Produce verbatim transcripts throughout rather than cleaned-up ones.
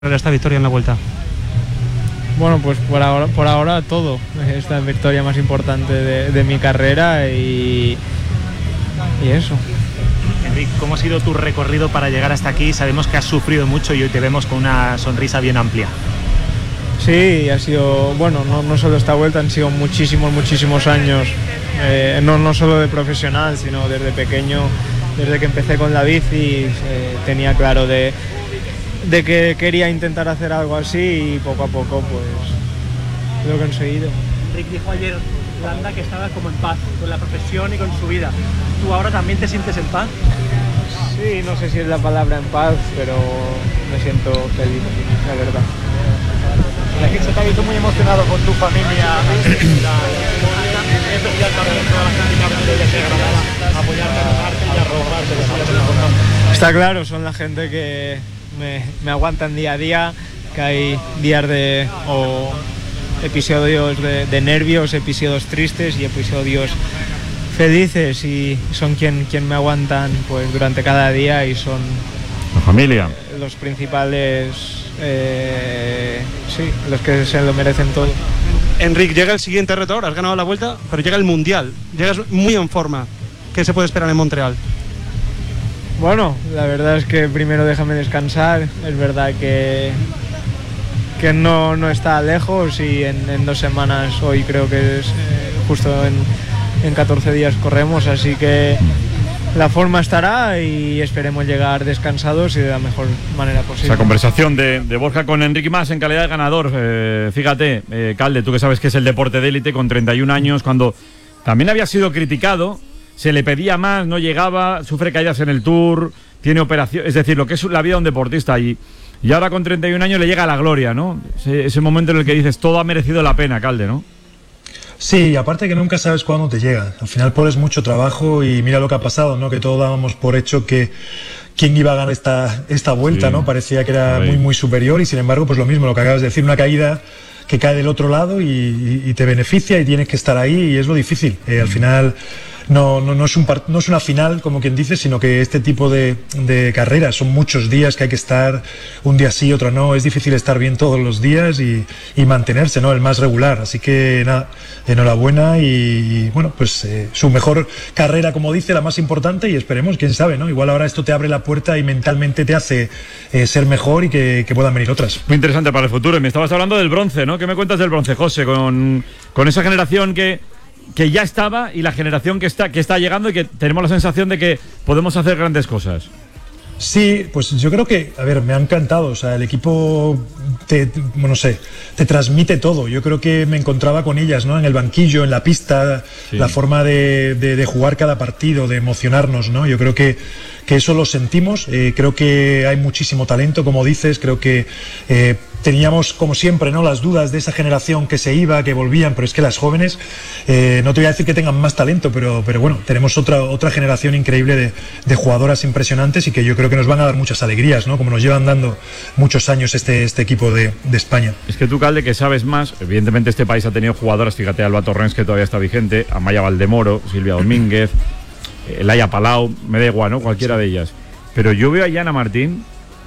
esta victoria en la Vuelta? Bueno, pues por ahora, por ahora todo. Esta es la victoria más importante de, de mi carrera y, y eso. Enric, ¿cómo ha sido tu recorrido para llegar hasta aquí? Sabemos que has sufrido mucho y hoy te vemos con una sonrisa bien amplia. Sí, ha sido, bueno, no, no solo esta Vuelta, han sido muchísimos, muchísimos años, eh, no, no solo de profesional, sino desde pequeño, desde que empecé con la bici, eh, tenía claro de... de que quería intentar hacer algo así y poco a poco pues lo he conseguido. Enric dijo ayer Landa que estaba como en paz con la profesión y con su vida. ¿Tú ahora también te sientes en paz? Sí, no sé si es la palabra en paz, pero me siento feliz, la verdad. La gente se te ha visto muy emocionado con tu familia. Es especial también toda la gente que ha venido de Granada a apoyarte, a animarte y a robarte. Está claro, son la gente que Me, me aguantan día a día, que hay días de o episodios de, de nervios, episodios tristes y episodios felices y son quien, quien me aguantan pues durante cada día y son la familia, eh, los principales, eh, sí, los que se lo merecen todo. Enric, llega el siguiente reto ahora, has ganado la Vuelta, pero llega el Mundial, llegas muy en forma. ¿Qué se puede esperar en Montreal? Bueno, la verdad es que primero déjame descansar, es verdad que, que no, no está lejos y en, en dos semanas, hoy creo que es eh, justo en, en catorce días corremos, así que la forma estará y esperemos llegar descansados y de la mejor manera posible. Esa conversación de, de Borja con Enric Mas en calidad de ganador, eh, fíjate, eh, Calde, tú que sabes que es el deporte de élite con treinta y un años, cuando también había sido criticado. Se le pedía más, no llegaba, sufre caídas en el Tour, tiene operación, es decir, lo que es la vida de un deportista y, y ahora con treinta y un años le llega a la gloria, ¿no? Ese, ese momento en el que dices, todo ha merecido la pena, Calde, ¿no? Sí, aparte que nunca sabes cuándo te llega. Al final pones mucho trabajo y mira lo que ha pasado, ¿no? Que todos dábamos por hecho que quién iba a ganar esta, esta vuelta, sí, ¿no? Parecía que era muy, muy superior y sin embargo, pues lo mismo, lo que acabas de decir, una caída que cae del otro lado y, y, y te beneficia y tienes que estar ahí y es lo difícil. Eh, al final... No, no, no, es un part, no es una final, como quien dice, sino que este tipo de, de carreras son muchos días que hay que estar, un día sí, otro no, es difícil estar bien todos los días y, y mantenerse, ¿no? El más regular, así que nada, enhorabuena y, y bueno, pues eh, su mejor carrera, como dice, la más importante y esperemos, quién sabe, ¿no? Igual ahora esto te abre la puerta y mentalmente te hace eh, ser mejor y que, que puedan venir otras. Muy interesante para el futuro, y me estabas hablando del bronce, ¿no? ¿Qué me cuentas del bronce, José? Con, con esa generación que... que ya estaba y la generación que está, que está llegando y que tenemos la sensación de que podemos hacer grandes cosas. Sí, pues yo creo que, a ver, me ha encantado, o sea, el equipo te, te, no sé, te transmite todo. Yo creo que me encontraba con ellas, ¿no? En el banquillo, en la pista, sí. La forma de, de, de jugar cada partido, de emocionarnos, ¿no? Yo creo que, que eso lo sentimos, eh, creo que hay muchísimo talento, como dices, creo que eh, teníamos, como siempre, ¿no? Las dudas de esa generación que se iba, que volvían, pero es que las jóvenes, eh, no te voy a decir que tengan más talento, pero, pero bueno, tenemos otra, otra generación increíble de, de jugadoras impresionantes y que yo creo que nos van a dar muchas alegrías, ¿no? Como nos llevan dando muchos años este, este equipo de, de España. Es que tú, Calde, que sabes más, evidentemente este país ha tenido jugadoras, fíjate, Alba Torrens, que todavía está vigente, Amaya Valdemoro, Silvia Domínguez, Laia Palau, me da igual, ¿no? Cualquiera de ellas. Pero yo veo a Yana Martín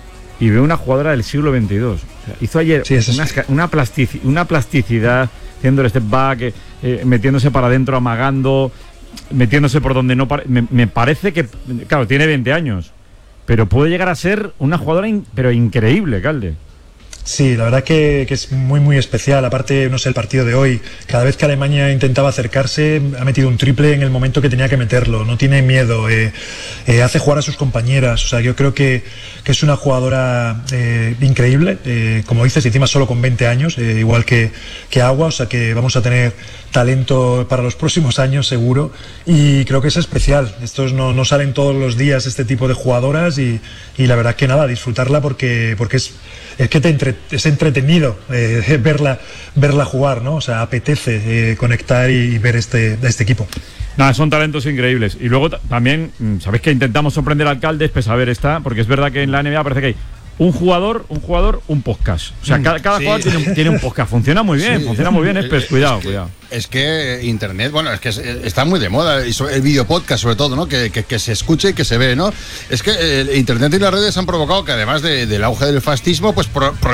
y veo una jugadora del siglo veintidós. O sea, hizo ayer sí, una, una, plastici una plasticidad, haciendo el step back, eh, metiéndose para adentro, amagando, metiéndose por donde no... Me, me parece que, claro, tiene veinte años, pero puede llegar a ser una jugadora in pero increíble, Calde. Sí, la verdad que, que es muy muy especial. Aparte, no sé, el partido de hoy, cada vez que Alemania intentaba acercarse, ha metido un triple en el momento que tenía que meterlo, no tiene miedo, eh, eh, hace jugar a sus compañeras. O sea, yo creo que, que es una jugadora eh, increíble, eh, como dices, encima solo con veinte años, eh, igual que, que Agua, o sea que vamos a tener talento para los próximos años seguro y creo que es especial. Estos no, no salen todos los días este tipo de jugadoras y, y la verdad que nada, disfrutarla porque, porque es, es que te entre, es entretenido eh, verla, verla jugar, ¿no? O sea, apetece eh, conectar y, y ver este, este equipo. Nada, son talentos increíbles. Y luego también, sabéis que intentamos sorprender al Calde, pues a ver, está, porque es verdad que en la N B A parece que hay un jugador, un jugador, un podcast. O sea, cada, cada sí. jugador tiene un, tiene un podcast. Funciona muy bien, Sí. funciona muy bien, Espes, Es cuidado, que, cuidado. Es que Internet, bueno, es que es- está muy de moda, y so- el video podcast sobre todo, ¿no? Que, que, que se escuche y que se ve, ¿no? Es que el Internet y las redes han provocado que además de, del auge del fascismo, pues pro,